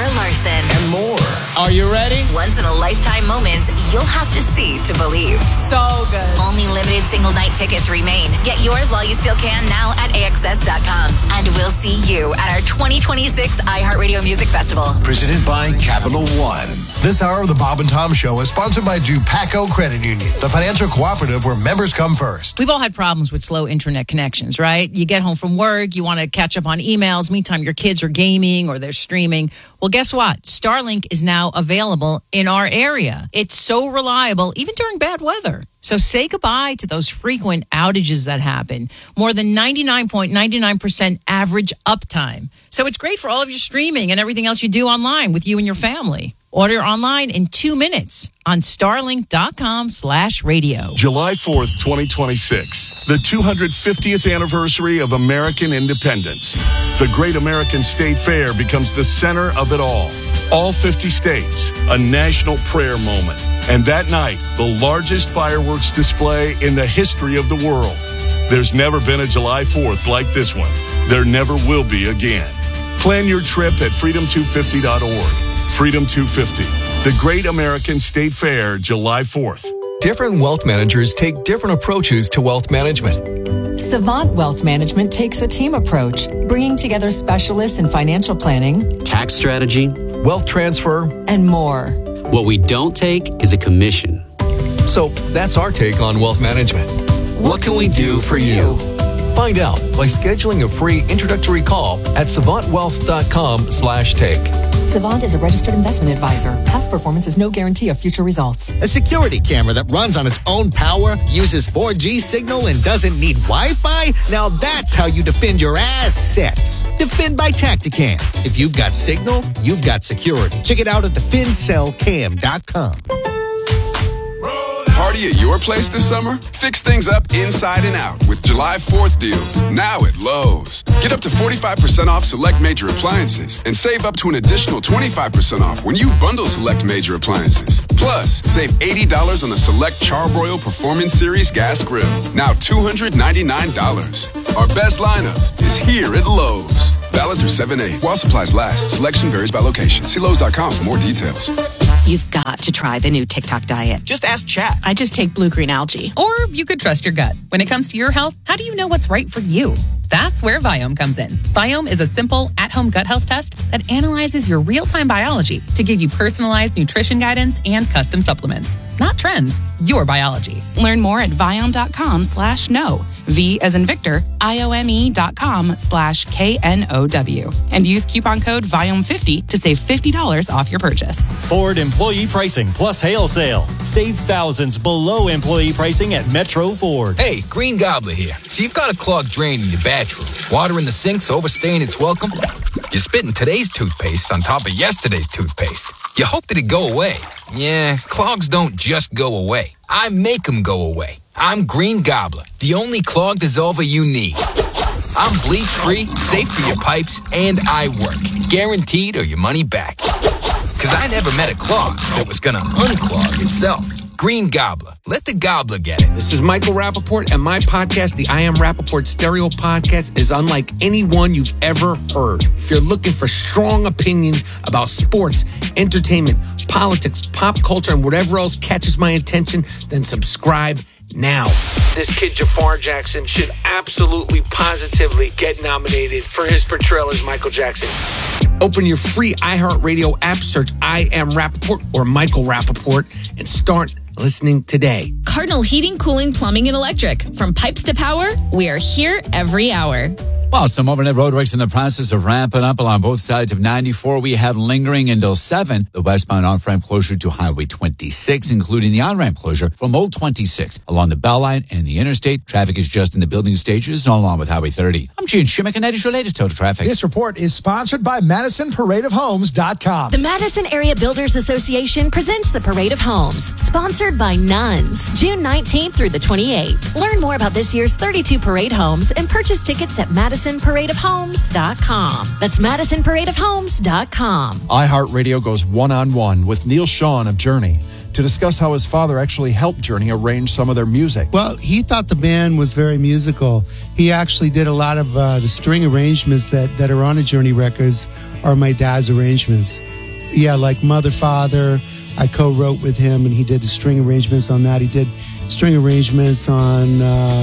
Laura Larson. And more. Are you ready? Once-in-a-lifetime moments you'll have to see to believe. So good. Only limited single-night tickets remain. Get yours while you still can now at AXS.com. And we'll see you at our 2026 iHeartRadio Music Festival. Presented by Capital One. This hour of the Bob and Tom Show is sponsored by Dupaco Credit Union, the financial cooperative where members come first. We've all had problems with slow internet connections, right? You get home from work, you want to catch up on emails. Meantime, your kids are gaming or they're streaming. Well, guess what? Starlink is now available in our area. It's so reliable, even during bad weather. So say goodbye to those frequent outages that happen. More than 99.99% average uptime. So it's great for all of your streaming and everything else you do online with you and your family. Order online in 2 minutes on starlink.com/radio. July 4th, 2026, the 250th anniversary of American independence. The Great American State Fair becomes the center of it all. All 50 states, a national prayer moment. And that night, the largest fireworks display in the history of the world. There's never been a July 4th like this one. There never will be again. Plan your trip at freedom250.org. Freedom 250, the Great American State Fair, July 4th. Different wealth managers take different approaches to wealth management. Savant Wealth Management takes a team approach, bringing together specialists in financial planning, tax strategy, wealth transfer, and more. What we don't take is a commission. So that's our take on wealth management. What can we do for you? Find out by scheduling a free introductory call at savantwealth.com/take. Savant is a registered investment advisor. Past performance is no guarantee of future results. A security camera that runs on its own power, uses 4G signal, and doesn't need Wi-Fi? Now that's how you defend your assets. Defend by Tacticam. If you've got signal, you've got security. Check it out at defendcellcam.com. Party at your place this summer? Fix things up inside and out with July 4th deals now at Lowe's. Get up to 45% off select major appliances and save up to an additional 25% off when you bundle select major appliances. Plus, save $80 on the select Charbroil Performance Series gas grill, now $299. Our best lineup is here at Lowe's. Valid through 7/8. While supplies last, selection varies by location. See Lowe's.com for more details. You've got to try the new TikTok diet. Just ask Chat. I just take blue-green algae. Or you could trust your gut. When it comes to your health, how do you know what's right for you? That's where Viome comes in. Viome is a simple, at-home gut health test that analyzes your real-time biology to give you personalized nutrition guidance and custom supplements. Not trends, your biology. Learn more at Viome.com/know. V as in Victor, IOME.com/KNOW. And use coupon code VIOME50 to save $50 off your purchase. Ford employee pricing plus hail sale. Save thousands below employee pricing at Metro Ford. Hey, Green Gobbler here. So you've got a clogged drain in your bathroom. Water in the sink's overstaying its welcome. You're spitting today's toothpaste on top of yesterday's toothpaste. You hope that it go away. Yeah, clogs don't just go away. I make them go away. I'm Green Gobbler, the only clog dissolver you need. I'm bleach-free, safe for your pipes, and I work. Guaranteed or your money back. Because I never met a clog that was going to unclog itself. Green Gobbler. Let the gobbler get it. This is Michael Rappaport, and my podcast, the I Am Rappaport Stereo Podcast, is unlike any one you've ever heard. If you're looking for strong opinions about sports, entertainment, politics, pop culture, and whatever else catches my attention, then subscribe now. This kid, Jafar Jackson, should absolutely, positively get nominated for his portrayal as Michael Jackson. Open your free iHeartRadio app, search I Am Rappaport or Michael Rappaport, and start listening today. Cardinal Heating, Cooling, Plumbing, and Electric. From pipes to power, we are here every hour. Well, some overnight road works in the process of ramping up along both sides of 94. We have lingering until 7. The westbound off-ramp closure to Highway 26, including the on-ramp closure from Old 26 along the Bell Line and the interstate. Traffic is just in the building stages along with Highway 30. I'm Gene Schimmick, and that is your latest total traffic. This report is sponsored by MadisonParadeOfHomes.com. The Madison Area Builders Association presents the Parade of Homes, sponsored by Nuns, June 19th through the 28th. Learn more about this year's 32 parade homes and purchase tickets at Madison MadisonParadeOfHomes.com. That's MadisonParadeOfHomes.com. iHeartRadio goes one-on-one with Neil Sean of Journey to discuss how his father actually helped Journey arrange some of their music. Well, he thought the band was very musical. He actually did a lot of the string arrangements that are on the Journey records are my dad's arrangements. Yeah, like Mother, Father, I co-wrote with him, and he did the string arrangements on that. He did string arrangements on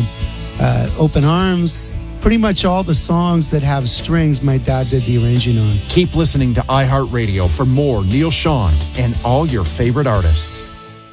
Open Arms. Pretty much all the songs that have strings, my dad did the arranging on. Keep listening to iHeartRadio for more Neil Sean and all your favorite artists.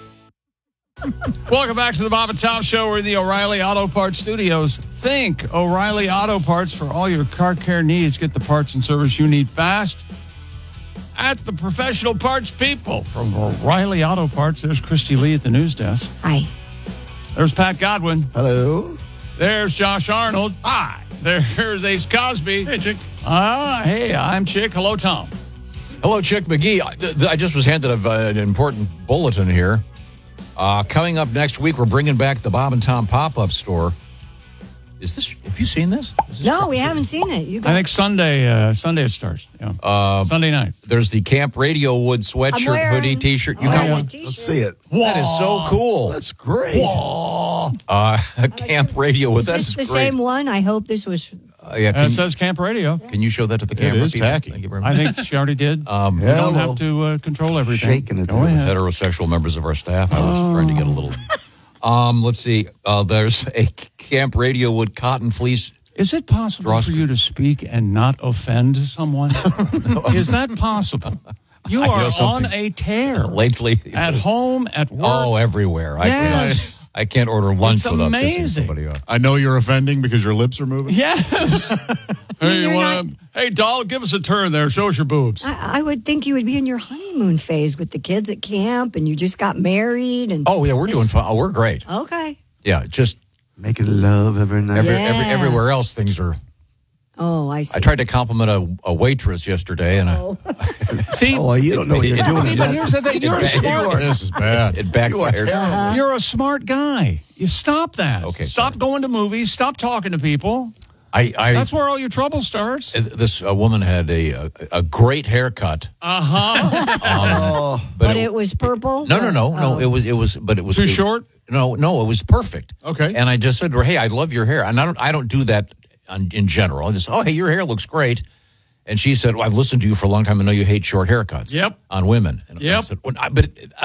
Welcome back to the Bob and Tom Show. We're in the O'Reilly Auto Parts Studios. Think O'Reilly Auto Parts for all your car care needs. Get the parts and service you need fast at the professional parts people from O'Reilly Auto Parts. There's Christy Lee at the news desk. Hi. There's Pat Godwin. Hello. There's Josh Arnold. Hi. There's Ace Cosby. Hey, Chick. Hey, I'm Chick. Hello, Tom. Hello, Chick McGee. I just was handed an important bulletin here. Coming up next week, we're bringing back the Bob and Tom pop-up store. Have you seen this? No, we haven't seen it. I think Sunday it starts. Yeah. Sunday night. There's the Camp Radio Wood sweatshirt, hoodie, T-shirt. You got one? Let's see it. Whoa. That is so cool. That's great. Whoa. Camp Radio Wood. That's Is this the great. same one? I hope this was... It says Camp Radio. Can you show that to the camera? It is people? tacky. Thank you very much. I think she already did. We don't have to control everything. Shaking it. Go ahead. Heterosexual members of our staff. I was trying to get a little... let's see. There's a Camp Radio Wood cotton fleece. Is it possible for you to speak and not offend someone? Is that possible? You are on a tear. Lately. At home, at work. Oh, everywhere. Yes. I can't order lunch It's without amazing. pissing somebody off. I know you're offending because your lips are moving. Yes. Hey, doll, give us a turn there. Show us your boobs. I would think you would be in your honeymoon phase with the kids at camp, and you just got married. And Oh, yeah, we're doing fine. Oh, we're great. Okay. Yeah, just making love every night. everywhere else, things are. Oh, I see. I tried to compliment a waitress yesterday, and See, you don't know what you're doing. But here's the thing: you're a smart. This is bad. It backfired. You're a smart guy. You stop that. Okay, stop going to movies. Stop talking to people. That's where all your trouble starts. This woman had a great haircut. But it was purple? No. It was too short. No, it was perfect. Okay. And I just said to her, "Hey, I love your hair." And I don't do that in general. I just, "Oh, hey, your hair looks great." And she said, "Well, I've listened to you for a long time. I know you hate short haircuts." Yep. On women. And Yep. I said, but